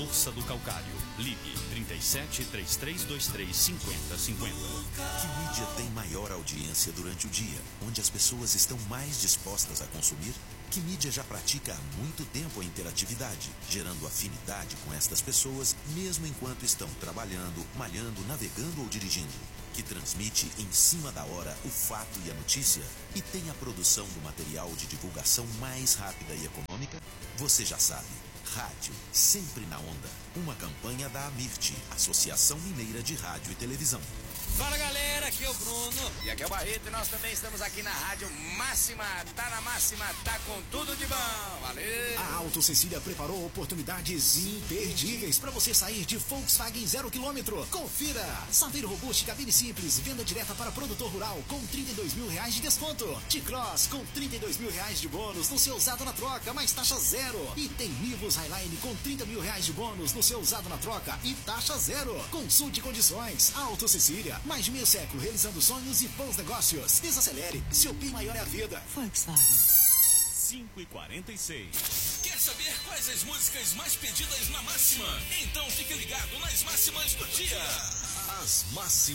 força do calcário. Ligue 37 3323 5050. Que mídia tem maior audiência durante o dia, onde as pessoas estão mais dispostas a consumir? Que mídia já pratica há muito tempo a interatividade, gerando afinidade com estas pessoas, mesmo enquanto estão trabalhando, malhando, navegando ou dirigindo? Que transmite em cima da hora o fato e a notícia e tem a produção do material de divulgação mais rápida e econômica? Você já sabe. Rádio, sempre na onda. Uma campanha da AMIRT, Associação Mineira de Rádio e Televisão. Fala galera, aqui é o Bruno. E aqui é o Barreto e nós também estamos aqui na Rádio Máxima. Tá na Máxima, tá com tudo de bom. Valeu! A Auto Cecília preparou oportunidades imperdíveis para você sair de Volkswagen 0 km. Confira! Saveiro Robuste, cabine simples, venda direta para produtor rural com R$32 mil de desconto. T-Cross com R$32 mil de bônus no seu usado na troca, mais taxa zero. E tem Nivus Highline com R$30 mil de bônus no seu usado na troca e taxa zero. Consulte condições. Auto Cecília, mais de meio século realizando sonhos e bons negócios. Desacelere, seu bem maior é a vida. Volkswagen. 5h46. Quer saber quais as músicas mais pedidas na Máxima? Então fique ligado nas máximas do dia. As máximas.